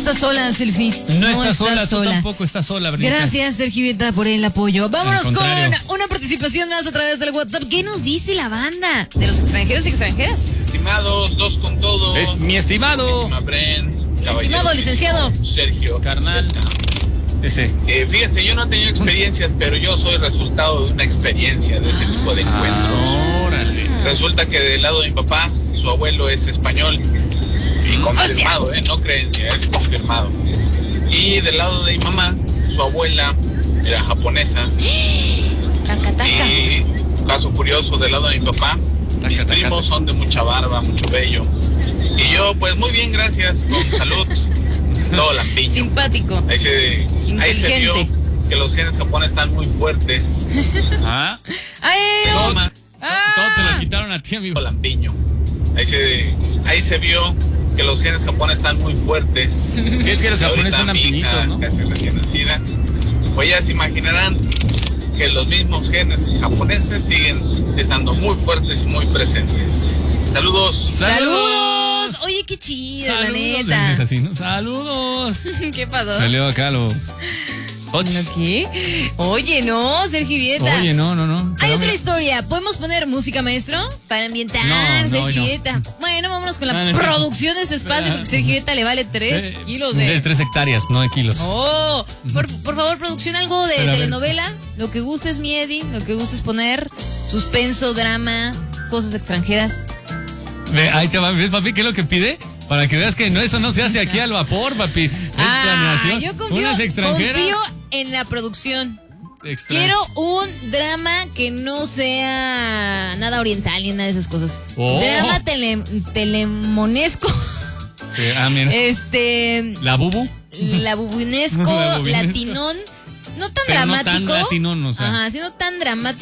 estás sola, Selfies. No estás sola, tú tampoco estás sola, Bernita. Gracias, Sergivieta, por el apoyo. Vámonos con una participación más a través del WhatsApp. ¿Qué nos dice la banda de los extranjeros y extranjeras? Estimados, dos con todo. Es mi estimado. Estimado licenciado Sergio. Carnal. Ese. Fíjense, yo no he tenido experiencias, pero yo soy resultado de una experiencia de ese tipo de encuentros. Órale. Resulta que del lado de mi papá, su abuelo es español. Y confirmado, no creencia, es confirmado. Y del lado de mi mamá, su abuela era japonesa. Y caso curioso, del lado de mi papá, mis primos son de mucha barba, mucho vello. Y yo, pues muy bien, gracias, con salud, todo lampiño. Simpático. Ahí se vio que los genes japoneses están muy fuertes. Ah. ¡Ay! Todo te lo quitaron a ti, amigo. Lampiño. Ahí se vio que los genes japoneses están muy fuertes. Sí, es que los japoneses son lampiñitos, ¿no? Casi recién nacida. Pues ya se imaginarán que los mismos genes japoneses siguen estando muy fuertes y muy presentes. Saludos. ¡Saludos! Oye, qué chido, la neta. Es así, ¿no? ¡Saludos! ¿Qué pasó? Salió acá lo... ¿Qué? Oye, no, Sergivieta. Oye, no. Hay otra historia. ¿Podemos poner música, maestro? Para ambientar, Sergivieta. No. Bueno, vámonos con la producción de este espacio, porque Sergivieta le vale 3 kilos de... 3 hectáreas, no de kilos. Oh, por favor, producción, algo de telenovela. Lo que gustes, mi Eddie. Lo que gustes poner. Suspenso, drama, cosas extranjeras. Ahí te va, ¿ves, papi? ¿Qué es lo que pide? Para que veas que eso no se hace aquí al vapor, papi. Es planeación. Yo confío en la producción. Quiero un drama que no sea nada oriental ni nada de esas cosas. Drama telemonesco. Mira. La bubu. La bubunesco, latinón. No tan dramático. No tan latinón, o sea. Ajá, sino tan dramático.